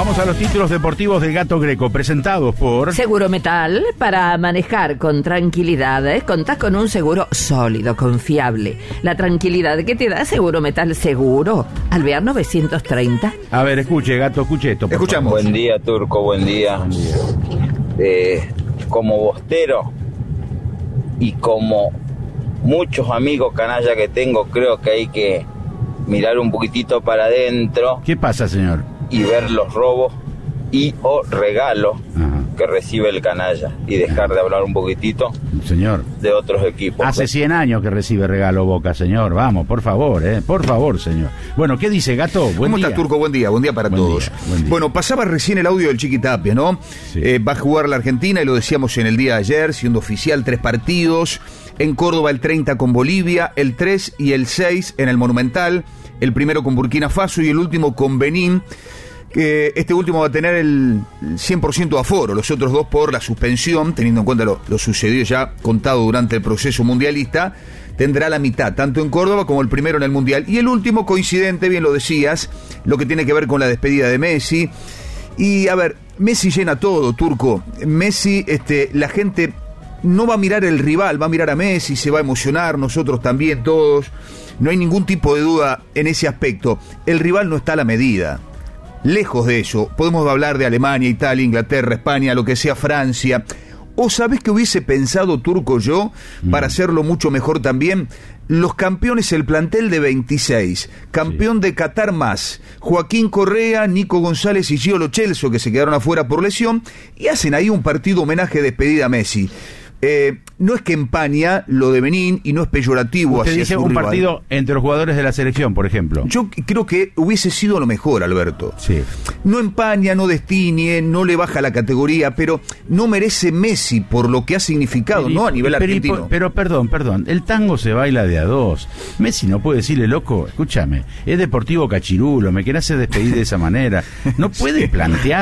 Vamos a los títulos deportivos del Gato Greco, presentados por... Seguro Metal, para manejar con tranquilidad. Contás con un seguro sólido, confiable. La tranquilidad que te da Seguro Metal Seguro. Alvear 930. A ver, escuche, Gato, escuche esto. Escuchamos. Buen día, Turco, buen día. Como bostero y como muchos amigos canalla que tengo, creo que hay que mirar un poquitito para adentro. ¿Qué pasa, señor? Y ver los robos y o regalos que recibe el canalla y dejar de hablar un poquitito, señor, de otros equipos. Hace 100 años que recibe regalo Boca, señor. Vamos, por favor, señor. Bueno, ¿qué dice, Gato? ¿Cómo está, Turco? Buen día para todos. Buen día. Bueno, pasaba recién el audio del Chiqui Tapia, ¿no? Sí. Va a jugar la Argentina, y lo decíamos en el día de ayer, siendo oficial 3 partidos. En Córdoba el 30 con Bolivia, el 3 y el 6 en el Monumental, el primero con Burkina Faso y el último con Benín. Este último va a tener el 100% de aforo, los otros dos por la suspensión, teniendo en cuenta lo sucedido ya contado durante el proceso mundialista, tendrá la mitad, tanto en Córdoba como el primero en el Mundial. Y el último, coincidente, bien lo decías, lo que tiene que ver con la despedida de Messi. Y a ver, Messi llena todo, Turco. Messi, la gente no va a mirar el rival, va a mirar a Messi, se va a emocionar, nosotros también, todos. No hay ningún tipo de duda en ese aspecto. El rival no está a la medida. Lejos de eso, podemos hablar de Alemania, Italia, Inglaterra, España, lo que sea, Francia. ¿O sabés qué hubiese pensado, Turco, yo, para hacerlo mucho mejor también? Los campeones, el plantel de 26, campeón de Qatar más, Joaquín Correa, Nico González y Gio Lo Celso, que se quedaron afuera por lesión, y hacen ahí un partido homenaje de despedida a Messi. No es que empaña lo de Benín y no es peyorativo. Usted dice un rival. Partido entre los jugadores de la selección, por ejemplo. Yo creo que hubiese sido lo mejor, Alberto. Sí. No empaña, no destiñe, no le baja la categoría, pero no merece Messi por lo que ha significado, no a nivel argentino. Pero perdón, el tango se baila de a dos. Messi no puede decirle, loco, escúchame, es Deportivo Cachirulo, me querés hacer despedir de esa manera. No puede plantear